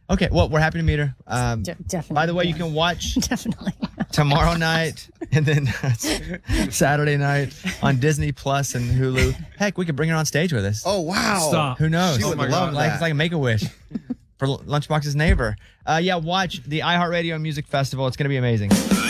Okay, well, we're happy to meet her. Definitely. By the way, you can watch Definitely. tomorrow night and then Saturday night on Disney Plus and Hulu. Heck, we could bring her on stage with us. Oh, wow. Stop. Who knows? She would love Like, that. it's like a Make-A-Wish for Lunchbox's neighbor. Yeah, watch the iHeartRadio Music Festival. It's going to be amazing.